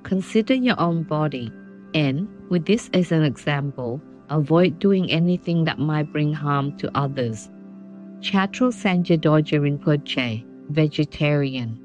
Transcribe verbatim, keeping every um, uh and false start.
Consider your own body, and, with this as an example, avoid doing anything that might bring harm to others. Chatro Sangye Dorje Rinpoche, vegetarian.